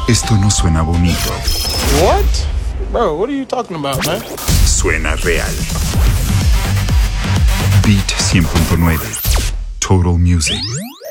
Esto no suena bonito. What? Bro, what are you talking about, man? Suena real. Beat 100.9. Total Music.